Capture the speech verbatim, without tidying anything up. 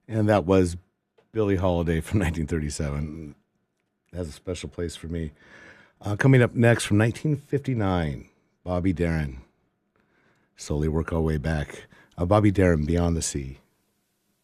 And that was Billie Holiday from nineteen thirty-seven. It has a special place for me. Uh, coming up next from nineteen fifty-nine, Bobby Darin. Slowly work our way back. Uh, Bobby Darin, Beyond the Sea.